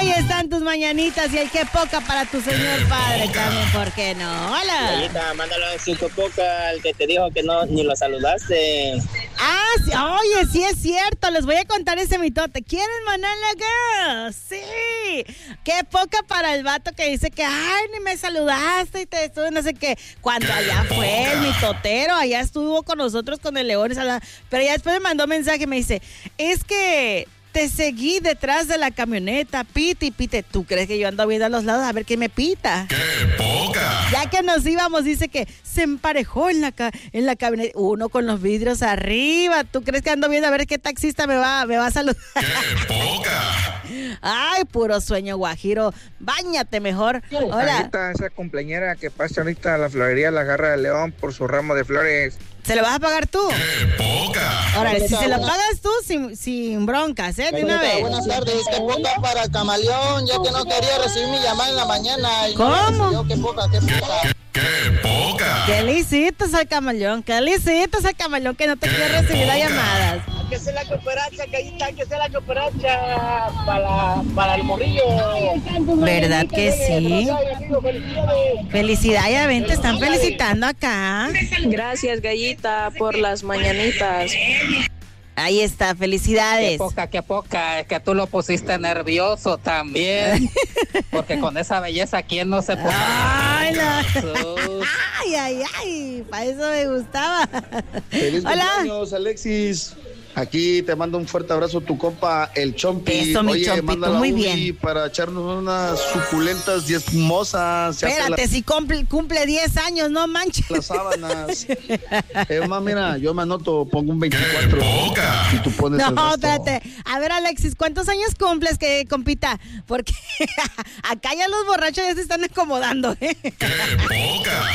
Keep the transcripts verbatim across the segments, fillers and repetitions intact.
Ahí están tus mañanitas y el qué poca para tu señor padre también, ¿por qué no? Hola. Gallita, mándalo a su poca al que te dijo que no ni lo saludaste. Ah, sí, oye, sí es cierto, les voy a contar ese mitote. ¿Quieren mandarle girl? Sí. Qué poca para el vato que dice que, ay, ni me saludaste y te estuve no sé qué. Cuando allá fue el mitotero, allá estuvo con nosotros con el León, pero ya después me mandó mensaje y me dice, es que te seguí detrás de la camioneta, pite y pite. ¿Tú crees que yo ando viendo a los lados a ver qué me pita? ¡Qué poca! Ya que nos íbamos, dice que se emparejó en la, ca- en la camioneta, uno con los vidrios arriba. ¿Tú crees que ando viendo a ver qué taxista me va, me va a saludar? ¡Qué poca! Ay, puro sueño guajiro. Báñate mejor. Hola. Ahorita esa cumpleañera que pasa ahorita a la florería La Garra de León por su ramo de flores. ¿Se lo vas a pagar tú? ¡Qué poca! Ahora, si se lo pagas tú, sin, sin broncas, ¿eh? De una vez. Buenas tardes, qué poca para el camaleón, ya que no quería recibir mi llamada en la mañana. Y ¿Cómo? No recibió, qué poca, qué poca. ¡Qué poca! ¿Qué le hiciste al camaleón? ¿Qué le hiciste al camaleón que no te quiere recibir las llamadas? Que sea la cooperacha, Gallita, que sea la cooperacha para, para el morrillo. ¿Verdad que sí? Felicidades, ven, te están felicitando acá. Gracias, Gallita, por las mañanitas. Ahí está, Qué felicidades. poca, qué poca, es que tú lo pusiste nervioso también. Porque con esa belleza, ¿quién no se pone? Ay, la- Jesús. ay, ay, ay, para eso me gustaba. Feliz Hola. cumpleaños, Alexis. Aquí te mando un fuerte abrazo tu compa, el Chompi. Eso, mi Oye, Chompito, mándala muy a Uri bien. para echarnos unas suculentas y espumosas. Se hace Espérate, si cumple, cumple diez años, no manches. la- las sábanas. Es más, mira, yo me anoto, pongo un veinticuatro poca! y tú pones el No, resto. espérate. A ver, Alexis, ¿cuántos años cumples, que compita? Porque acá ya los borrachos ya se están acomodando, ¿eh? ¡Qué poca!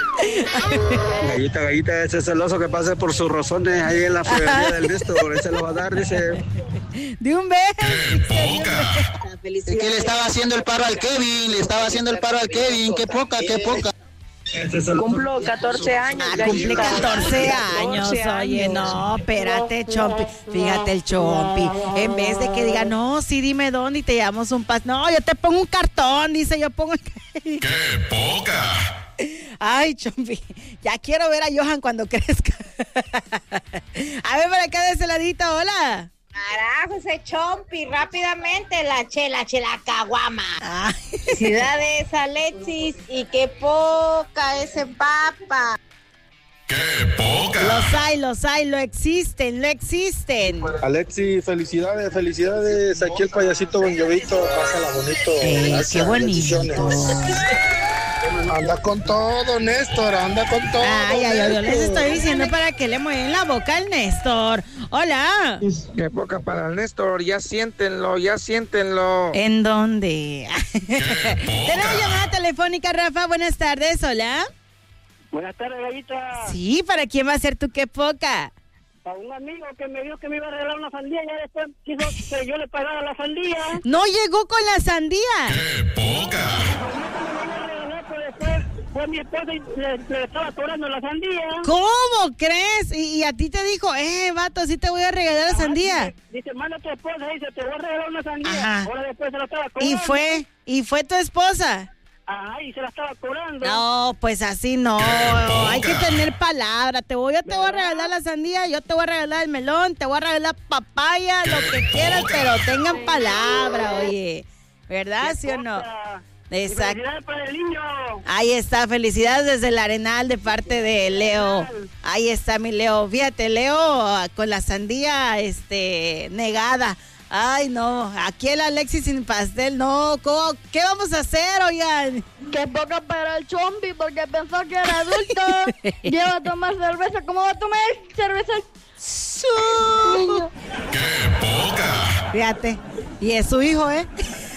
Gallita, gallita, ese es el oso que pase por sus rozones ahí en la florería del Néstor. Ese lo va a dar, dice. De un beso. ¡Poca! Es que le estaba haciendo el paro al Kevin, le estaba haciendo el paro al Kevin, qué poca, qué poca. Cumplo catorce años, Ah, cumple Gallita. catorce años, oye, no, espérate, Chompi, fíjate el Chompi, en vez de que diga, no, sí, dime dónde y te llevamos un pas, no, yo te pongo un cartón, dice, yo pongo, ¡Qué poca! ay, Chompi, ya quiero ver a Johan cuando crezca. A ver, por acá de ese ladito, hola. Carajo, ese Chompi, rápidamente la chela, chela caguama. Ay, Felicidades, Alexis, y qué poca ese papa. ¡Qué poca! los hay, los hay, lo existen, lo existen. Alexis, felicidades, felicidades. Aquí el payasito Bonjovito, pásala bonito. Ey, Gracias, qué bonito. bendiciones. Anda con todo, Néstor, anda con todo. Ay, ay, ay, yo les Néstor. estoy diciendo para que le mueven la boca al Néstor. Hola. Qué poca para el Néstor, ya siéntenlo, ya siéntenlo. ¿En dónde? Tenemos llamada telefónica, Rafa. Buenas tardes, hola. Buenas tardes, Gallita. Sí, ¿para quién va a ser tu qué poca? A un amigo que me dijo que me iba a regalar una sandía, ya después quiso que yo le pagara la sandía. No llegó con la sandía. ¡Qué poca! Me iba a regalar, pero después fue mi esposa y le, le estaba cobrando la sandía. ¿Cómo crees? Y, y a ti te dijo, eh, vato, sí te voy a regalar la sandía. Dice, dice, manda a tu esposa, dice, te voy a regalar una sandía. Ajá. Ahora después se la estaba cobrando. Y fue, y fue tu esposa. Ajá, y se la estaba cobrando. No, pues así no. Hay que tener palabra. Te voy, yo te voy a regalar la sandía, yo te voy a regalar el melón, te voy a regalar papaya, lo que quieras, pero tengan palabra, oye. ¿Verdad, sí o no? Exacto. Felicidades para el niño. Ahí está, felicidades desde el Arenal de parte de Leo. Ahí está mi Leo. Fíjate, Leo con la sandía este negada. Ay, no, aquí el Alexis sin pastel, no. ¿Cómo? ¿Qué vamos a hacer, oigan? Qué poca para el Chompi, porque pensó que era adulto. Lleva a tomar cerveza, ¿cómo va a tomar cerveza? Su- ¡Qué poca! Fíjate, y es su hijo, ¿eh?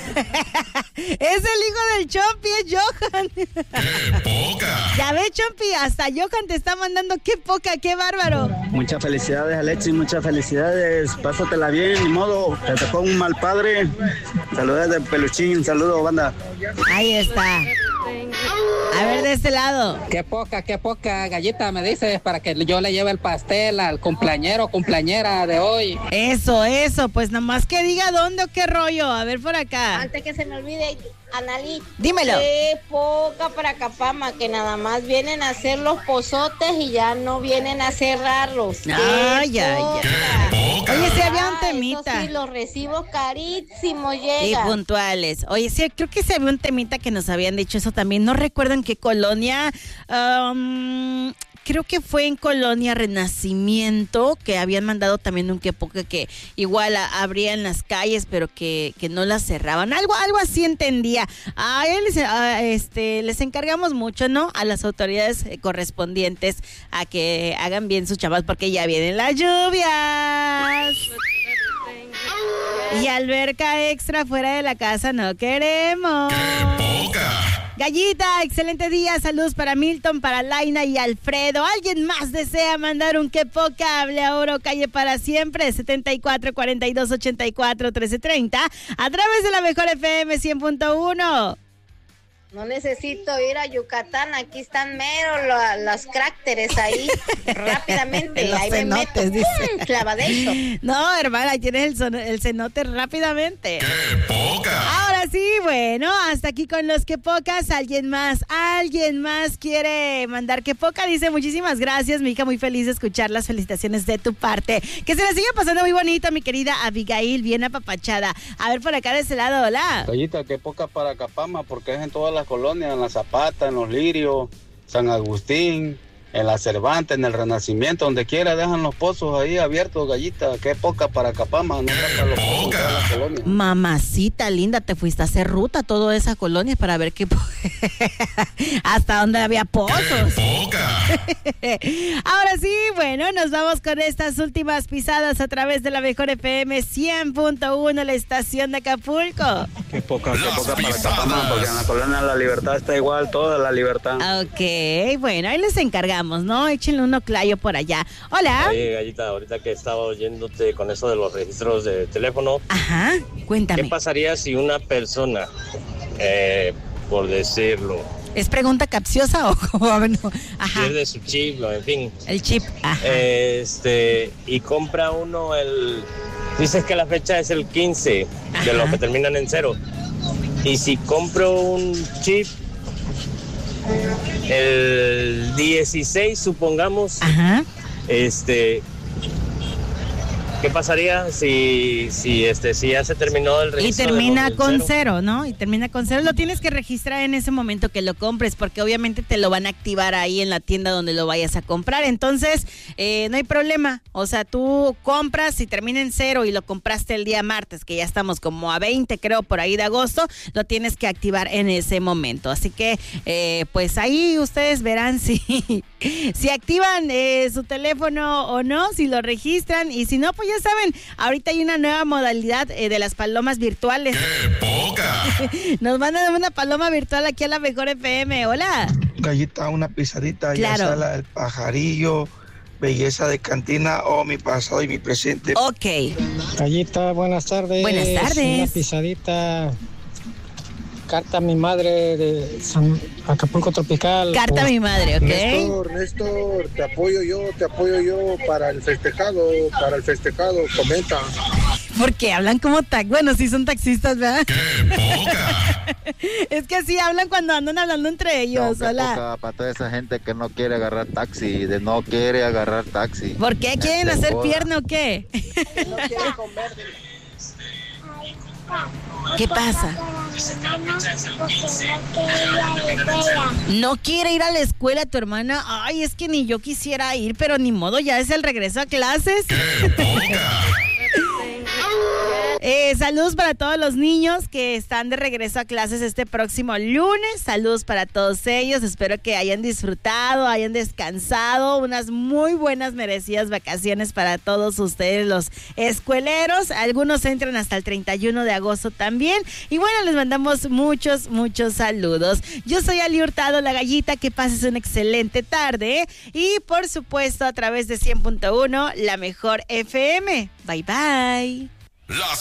Es el hijo del Chompi, es Johan. ¡Qué poca! Ya ve, Chompi, hasta Johan te está mandando, qué poca, qué bárbaro. Muchas felicidades, Alexis, muchas felicidades. Pásatela bien, ni modo. Te tocó un mal padre. Saludos de Peluchín, saludos, banda. Ahí está. A ver, de este lado. Qué poca, qué poca gallita me dices para que yo le lleve el pastel al cumpleañero o cumpleañera de hoy. Eso, eso, pues nomás que diga dónde o qué rollo. A ver por acá. Antes que se me olvide, Analí. Dímelo. Qué poca para Capama, que nada más vienen a hacer los pozotes y ya no vienen a cerrarlos. Ay, ay, ay. Oye, sí había un temita. Eso sí, los recibos carísimos Y llegan. puntuales. Oye, sí, creo que se había un temita que nos habían dicho eso también. No recuerdo en qué colonia. Um, creo que fue en Colonia Renacimiento, que habían mandado también un que poca que igual a, abrían las calles, pero que, que no las cerraban. Algo, algo así entendía. A él, a, este, les encargamos mucho, ¿no? A las autoridades eh, correspondientes a que hagan bien sus chavas, porque ya vienen las lluvias. Y alberca extra fuera de la casa no queremos. Gallita, excelente día, saludos para Milton, para Laina y Alfredo. ¿Alguien más desea mandar un que poca? Hable ahora o calle para siempre, setenta y cuatro, cuarenta y dos, ochenta y cuatro, trece treinta, a través de la mejor F M cien punto uno. No necesito ir a Yucatán, aquí están mero lo, los cráteres ahí, rápidamente, Los ahí cenotes, me meto, dice. ¡pum! Clavadito. No, hermana, ahí tienes el, son, el cenote rápidamente. ¡Qué poca! Ahora sí, bueno, hasta aquí con los que pocas. ¿Alguien más? ¿Alguien más quiere mandar que poca? Dice, muchísimas gracias, mi hija, muy feliz de escuchar las felicitaciones de tu parte. Que se la siga pasando muy bonito, mi querida Abigail, bien apapachada. A ver, por acá de ese lado, hola. Gallita, qué poca para Capama, porque es en todas las colonias, en la Zapata, en los Lirios, San Agustín, en la Cervantes, en el Renacimiento, donde quiera dejan los pozos ahí abiertos, Gallita. Qué poca para Capama, no para los pozos de todas las colonias. Mamacita linda, te fuiste a hacer ruta a toda esa colonia para ver qué hasta dónde había pozos. Ahora sí, bueno, nos vamos con estas últimas pisadas a través de la mejor F M cien punto uno, la estación de Acapulco. Qué poca, qué poca para Capama, porque en la colonia La Libertad está igual, toda la libertad. Ok, bueno, ahí les encargamos, ¿no? Échenle uno clayo por allá. Hola. Oye, Gallita, ahorita que estaba oyéndote con eso de los registros de teléfono. Ajá, cuéntame. ¿Qué pasaría si una persona, eh, por decirlo, ¿es pregunta capciosa o cómo? Ajá. pierde su chip, o en fin? El chip, ajá. Este, y compra uno el... Dices que la fecha es el quince, ajá, de los que terminan en cero. Y si compro un chip el dieciséis, supongamos, ajá, este... ¿qué pasaría si, si, este, si ya se terminó el registro? Y termina de con cero? cero, ¿no? Y termina con cero. Lo tienes que registrar en ese momento que lo compres, porque obviamente te lo van a activar ahí en la tienda donde lo vayas a comprar. Entonces, eh, no hay problema. O sea, tú compras y termina en cero y lo compraste el día martes, que ya estamos como a veinte, creo, por ahí de agosto, lo tienes que activar en ese momento. Así que, eh, pues ahí ustedes verán si, si activan eh, su teléfono o no, si lo registran, y si no, pues ya saben, ahorita hay una nueva modalidad eh, de las palomas virtuales. ¡Qué poca! Nos van a dar una paloma virtual aquí a la mejor F M. Hola. Gallita, una pisadita, claro, ya sea la del pajarillo, belleza de cantina o mi pasado y mi presente. Ok. Gallita, buenas tardes. Buenas tardes. Una pisadita. Carta a mi madre de San Acapulco Tropical. Carta por... a mi madre, ok. Néstor, Néstor, te apoyo yo, te apoyo yo para el festejado, para el festejado, comenta. Porque hablan como tax, bueno, sí son taxistas, ¿verdad? Es que así hablan cuando andan hablando entre ellos. No, hola. Poca, para toda esa gente que no quiere agarrar taxi, de no quiere agarrar taxi. ¿Por qué? ¿Quieren Este, hacer joda. pierna o qué? No quiere comer. ¿Qué pasa? No quiere ir a la escuela tu hermana. Ay, es que ni yo quisiera ir, pero ni modo, ya es el regreso a clases. Eh, saludos para todos los niños que están de regreso a clases este próximo lunes. Saludos para todos ellos. Espero que hayan disfrutado, hayan descansado. Unas muy buenas, merecidas vacaciones para todos ustedes, los escueleros. Algunos entran hasta el treinta y uno de agosto también. Y bueno, les mandamos muchos, muchos saludos. Yo soy Ali Hurtado, la Gallita. Que pases una excelente tarde. ¿eh? Y por supuesto, a través de cien punto uno, la mejor F M. Bye, bye. Las